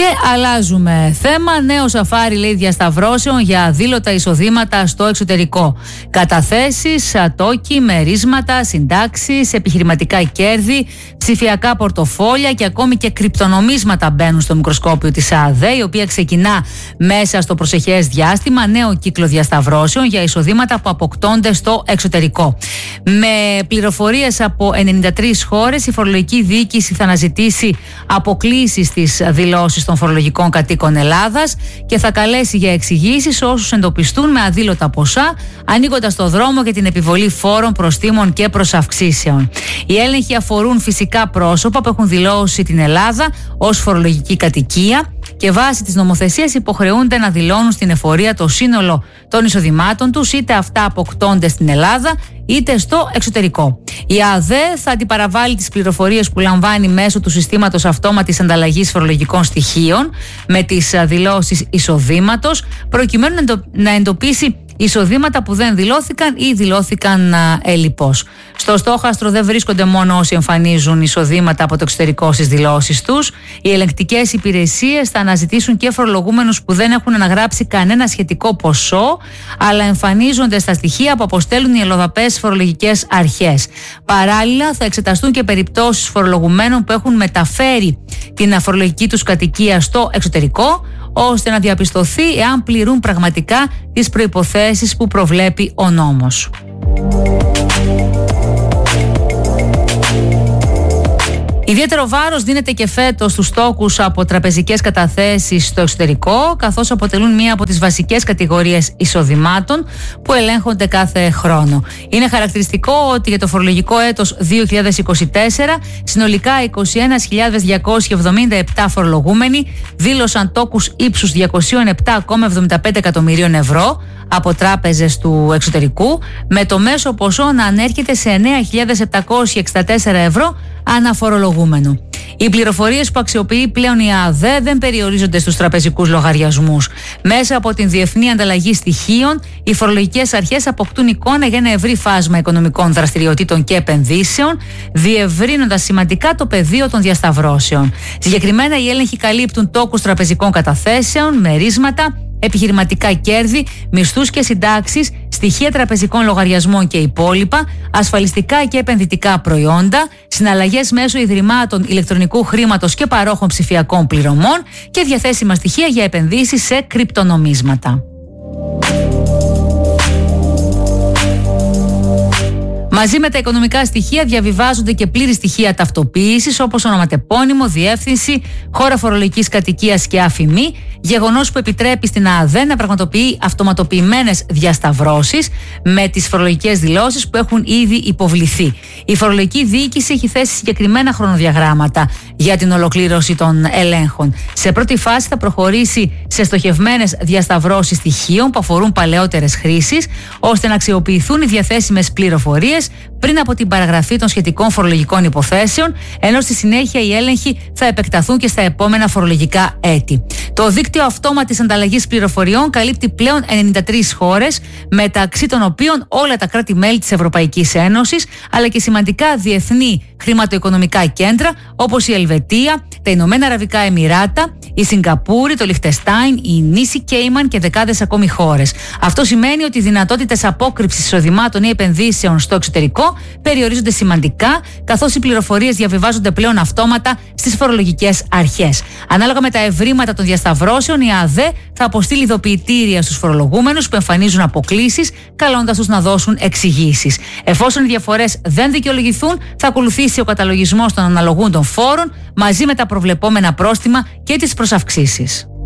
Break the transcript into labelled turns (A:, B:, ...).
A: αλλάζουμε θέμα. Νέο σαφάρι, λέει, διασταυρώσεων για αδήλωτα εισοδήματα στο εξωτερικό. Καταθέσεις, ατόκοι, μερίσματα, συντάξεις, επιχειρηματικά κέρδη, ψηφιακά πορτοφόλια και ακόμη και κρυπτονομίσματα μπαίνουν στο μικροσκόπιο της ΑΔΕ, η οποία ξεκινά μέσα στο προσεχές διάστημα νέο κύκλο διασταυρώσεων για εισοδήματα που αποκτώνται στο εξωτερικό. Με πληροφορίες από 93 χώρες, η φορολογική διοίκηση θα αναζητήσει αποκλήσεις στις δηλώσεις των φορολογικών κατοίκων Ελλάδας και θα καλέσει για εξηγήσεις όσους εντοπιστούν με αδήλωτα ποσά, ανοίγοντας το δρόμο για την επιβολή φόρων, προστίμων και προσαυξήσεων. Οι έλεγχοι αφορούν φυσικά πρόσωπα που έχουν δηλώσει την Ελλάδα ως φορολογική κατοικία και βάσει της νομοθεσίας υποχρεούνται να δηλώνουν στην εφορία το σύνολο των εισοδημάτων τους, είτε αυτά αποκτώνται στην Ελλάδα είτε στο εξωτερικό. Η ΑΔΕ θα αντιπαραβάλει τις πληροφορίες που λαμβάνει μέσω του συστήματος αυτόματης ανταλλαγής φορολογικών στοιχείων με τις δηλώσεις εισοδήματος, προκειμένου να εντοπίσει εισοδήματα που δεν δηλώθηκαν ή δηλώθηκαν ελλιπώς. Στο στόχαστρο δεν βρίσκονται μόνο όσοι εμφανίζουν εισοδήματα από το εξωτερικό στις δηλώσεις τους. Οι ελεγκτικές υπηρεσίες θα αναζητήσουν και φορολογούμενους που δεν έχουν αναγράψει κανένα σχετικό ποσό, αλλά εμφανίζονται στα στοιχεία που αποστέλουν οι ελλοδαπές φορολογικές αρχές. Παράλληλα, θα εξεταστούν και περιπτώσεις φορολογουμένων που έχουν μεταφέρει την φορολογική τους κατοικία στο εξωτερικό, ώστε να διαπιστωθεί εάν πληρούν πραγματικά τις προϋποθέσεις που προβλέπει ο νόμος. Ιδιαίτερο βάρος δίνεται και φέτος στους τόκους από τραπεζικές καταθέσεις στο εξωτερικό, καθώς αποτελούν μία από τις βασικές κατηγορίες εισοδημάτων που ελέγχονται κάθε χρόνο. Είναι χαρακτηριστικό ότι για το φορολογικό έτος 2024 συνολικά 21.277 φορολογούμενοι δήλωσαν τόκους ύψους 207,75 εκατομμυρίων ευρώ από τράπεζες του εξωτερικού, με το μέσο ποσό να ανέρχεται σε 9.764 ευρώ αναφορολογούμενο. Οι πληροφορίες που αξιοποιεί πλέον η ΑΔΕ δεν περιορίζονται στους τραπεζικούς λογαριασμούς. Μέσα από την διεθνή ανταλλαγή στοιχείων, οι φορολογικές αρχές αποκτούν εικόνα για ένα ευρύ φάσμα οικονομικών δραστηριοτήτων και επενδύσεων, διευρύνοντας σημαντικά το πεδίο των διασταυρώσεων. Συγκεκριμένα, οι έλεγχοι καλύπτουν τόκους τραπεζικών καταθέσεων, μερίσματα, επιχειρηματικά κέρδη, μισθούς και συντάξεις, στοιχεία τραπεζικών λογαριασμών και υπόλοιπα, ασφαλιστικά και επενδυτικά προϊόντα, συναλλαγές μέσω ιδρυμάτων ηλεκτρονικού χρήματος και παρόχων ψηφιακών πληρωμών και διαθέσιμα στοιχεία για επενδύσεις σε κρυπτονομίσματα. Μαζί με τα οικονομικά στοιχεία διαβιβάζονται και πλήρη στοιχεία ταυτοποίησης, όπως ονοματεπώνυμο, διεύθυνση, χώρα φορολογικής κατοικίας και αφημί, γεγονός που επιτρέπει στην ΑΔΕ να πραγματοποιεί αυτοματοποιημένες διασταυρώσεις με τις φορολογικές δηλώσεις που έχουν ήδη υποβληθεί. Η φορολογική διοίκηση έχει θέσει συγκεκριμένα χρονοδιαγράμματα για την ολοκλήρωση των ελέγχων. Σε πρώτη φάση θα προχωρήσει σε στοχευμένες διασταυρώσεις στοιχείων που αφορούν παλαιότερες χρήσεις, ώστε να αξιοποιηθούν οι διαθέσιμες πληροφορίες πριν από την παραγραφή των σχετικών φορολογικών υποθέσεων, ενώ στη συνέχεια οι έλεγχοι θα επεκταθούν και στα επόμενα φορολογικά έτη. Το δίκτυο αυτόματης ανταλλαγής πληροφοριών καλύπτει πλέον 93 χώρες, μεταξύ των οποίων όλα τα κράτη-μέλη της Ευρωπαϊκής Ένωσης, αλλά και σημαντικά διεθνή χρηματοοικονομικά κέντρα όπως η Ελβετία, τα Ηνωμένα Αραβικά Εμιράτα, η Σιγκαπούρη, το Λιχτεστάιν, η νήσι Κέιμαν και δεκάδες ακόμη χώρες. Αυτό σημαίνει ότι οι δυνατότητες απόκρυψης εισοδημάτων ή επενδύσεων στο εξωτερικό περιορίζονται σημαντικά, καθώς οι πληροφορίες διαβιβάζονται πλέον αυτόματα στις φορολογικές αρχές. Ανάλογα με τα ευρήματα των διασταυρώσεων, η ΑΔΕ θα αποστείλει ειδοποιητήρια στους φορολογούμενους που εμφανίζουν αποκλίσεις, καλώντας τους να δώσουν εξηγήσεις. Εφόσον οι διαφορές δεν δικαιολογηθούν, θα ακολουθήσει ο καταλογισμός των αναλογούντων φόρων μαζί με τα προβλεπόμενα πρόστιμα και τις προσαυξήσεις.